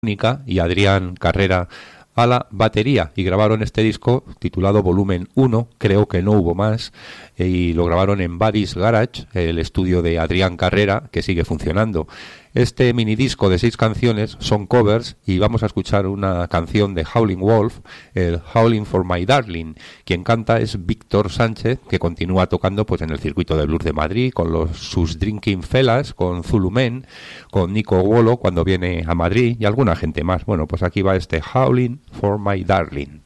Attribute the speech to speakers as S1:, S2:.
S1: y Adrián Carrera a la batería, y grabaron este disco titulado Volumen 1, creo que no hubo más, y lo grabaron en Buddy's Garage, el estudio de Adrián Carrera, que sigue funcionando. Este minidisco de 6 canciones son covers, y vamos a escuchar una canción de Howlin' Wolf, el Howlin' for My Darling. Quien canta es Víctor Sánchez, que continúa tocando pues en el circuito de blues de Madrid con sus Drinking Fellas, con Zulu Men, con Nico Wolo cuando viene a Madrid y alguna gente más. Bueno, pues aquí va este Howlin' for My Darling.